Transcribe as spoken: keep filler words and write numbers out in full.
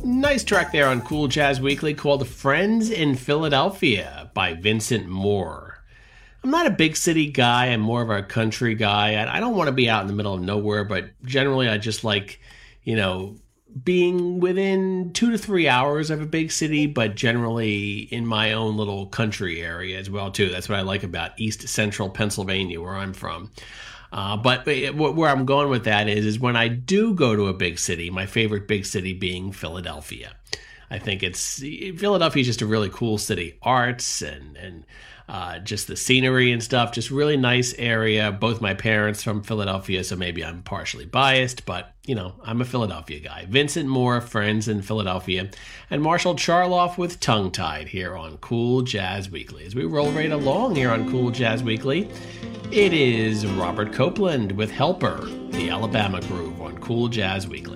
Nice track there on Cool Jazz Weekly called Friends in Philadelphia by Vincent Moore. I'm not a big city guy. I'm more of a country guy. I don't want to be out in the middle of nowhere, but generally I just like, you know, being within two to three hours of a big city, but generally in my own little country area as well, too. That's what I like about East Central Pennsylvania, where I'm from. Uh, but where I'm going with that is, is when I do go to a big city, my favorite big city being Philadelphia. I think it's Philadelphia is just a really cool city. Arts and and uh, just the scenery and stuff, just really nice area. Both my parents from Philadelphia, so maybe I'm partially biased, but you know, I'm a Philadelphia guy. Vincent Moore, Friends in Philadelphia, and Marshall Charloff with Tongue Tied here on Cool Jazz Weekly. As we roll right along here on Cool Jazz Weekly, it is Robert Copeland with Helper, the Alabama Groove on Cool Jazz Weekly.